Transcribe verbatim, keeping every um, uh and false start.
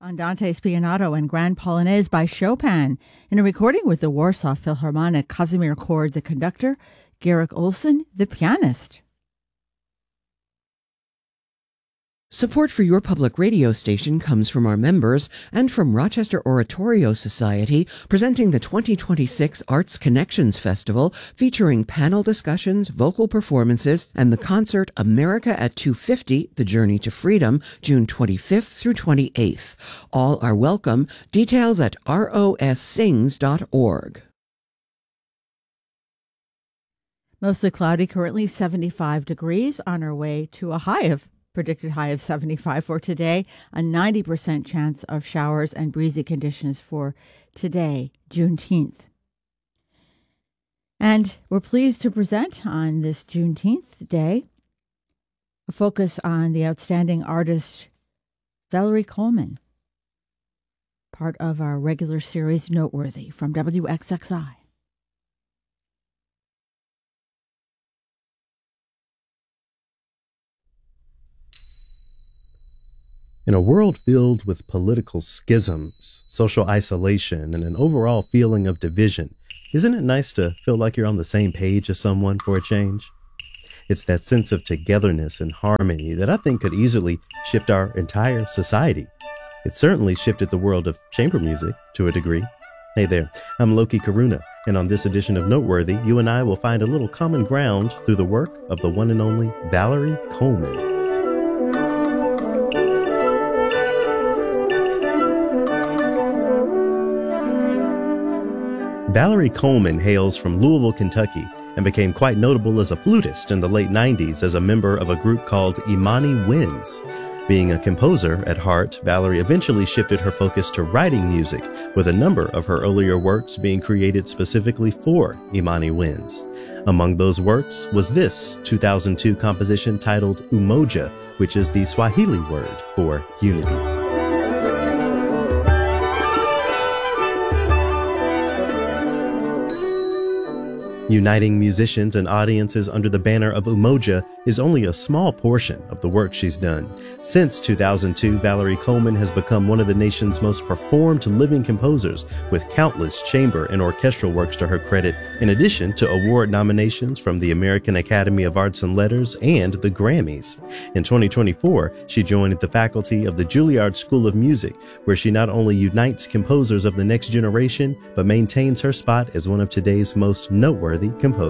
Andante Spianato and Grand Polonaise by Chopin, in a recording with the Warsaw Philharmonic, Kazimir Cord, the conductor, Garrick Olson, the pianist. Support for your public radio station comes from our members and from Rochester Oratorio Society, presenting the twenty twenty-six Arts Connections Festival, featuring panel discussions, vocal performances, and the concert America at two fifty, The Journey to Freedom, June twenty-fifth through twenty-eighth. All are welcome. Details at r o s sings dot org. Mostly cloudy, currently seventy-five degrees, on our way to a high of predicted high of seventy-five for today, a ninety percent chance of showers and breezy conditions for today, Juneteenth. And we're pleased to present on this Juneteenth day a focus on the outstanding artist Valerie Coleman, part of our regular series Noteworthy from W X X I. In a world filled with political schisms, social isolation, and an overall feeling of division, isn't it nice to feel like you're on the same page as someone for a change? It's that sense of togetherness and harmony that I think could easily shift our entire society. It certainly shifted the world of chamber music to a degree. Hey there, I'm Loki Karuna, and on this edition of Noteworthy, you and I will find a little common ground through the work of the one and only Valerie Coleman. Valerie Coleman hails from Louisville, Kentucky, and became quite notable as a flutist in the late nineties as a member of a group called Imani Winds. Being a composer at heart, Valerie eventually shifted her focus to writing music, with a number of her earlier works being created specifically for Imani Winds. Among those works was this two thousand two composition titled Umoja, which is the Swahili word for unity. Uniting musicians and audiences under the banner of Umoja is only a small portion of the work she's done. Since two thousand two, Valerie Coleman has become one of the nation's most performed living composers, with countless chamber and orchestral works to her credit, in addition to award nominations from the American Academy of Arts and Letters and the Grammys. In twenty twenty-four, she joined the faculty of the Juilliard School of Music, where she not only unites composers of the next generation, but maintains her spot as one of today's most noteworthy composers.